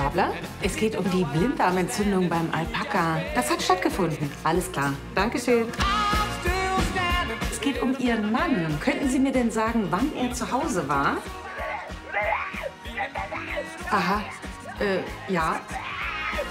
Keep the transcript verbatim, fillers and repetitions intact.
Gabler, es geht um die Blinddarmentzündung beim Alpaka. Das hat stattgefunden. Alles klar. Dankeschön. Es geht um Ihren Mann. Könnten Sie mir denn sagen, wann er zu Hause war? Aha. Äh, ja.